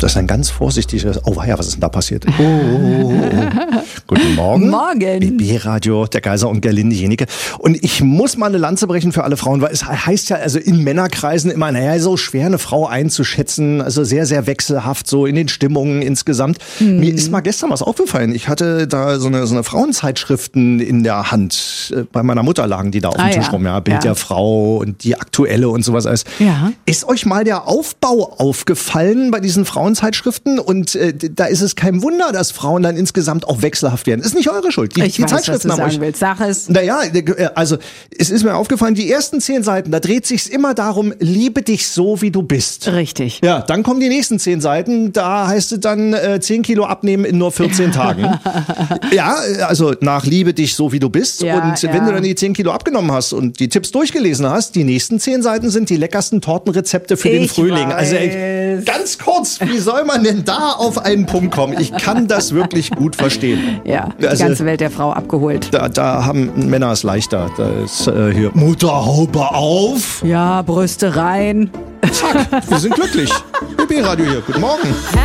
Das ist ein ganz vorsichtiges... Oh, ja, was ist denn da passiert? Oh. Guten Morgen. Morgen. BB-Radio, der Geiser und Gerlinde Jenike. Und ich muss mal eine Lanze brechen für alle Frauen, weil es heißt ja also in Männerkreisen immer, naja, so schwer eine Frau einzuschätzen, also sehr, sehr wechselhaft so in den Stimmungen insgesamt. Mir ist mal gestern was aufgefallen. Ich hatte da so eine Frauenzeitschriften in der Hand. Bei meiner Mutter lagen die da auf dem Tisch rum. Ja, Bild der Frau und die Aktuelle und sowas alles. Ja. Ist euch mal der Aufbau aufgefallen bei diesen Frauenzeitschriften? Und da ist es kein Wunder, dass Frauen dann insgesamt auch wechselhaft werden. Ist nicht eure Schuld. Die Zeitschriften was du sagen willst. Sag es. Naja, also es ist mir aufgefallen, die ersten 10 Seiten, da dreht sich's immer darum, liebe dich so, wie du bist. Richtig. Ja, dann kommen die nächsten 10 Seiten, da heißt es dann 10 Kilo abnehmen in nur 14 Tagen. Ja, also nach liebe dich so, wie du bist. Ja, und wenn du dann die 10 Kilo abgenommen hast und die Tipps durchgelesen hast, die nächsten 10 Seiten sind die leckersten Tortenrezepte für den Frühling. Weiß. Also ganz kurz, wie soll man denn da auf einen Punkt kommen? Ich kann das wirklich gut verstehen. Ja, die ganze Welt der Frau abgeholt. Da haben Männer es leichter. Da ist hier Mutterhaube auf. Ja, Brüste rein. Zack, wir sind glücklich. BB Radio hier. Guten Morgen.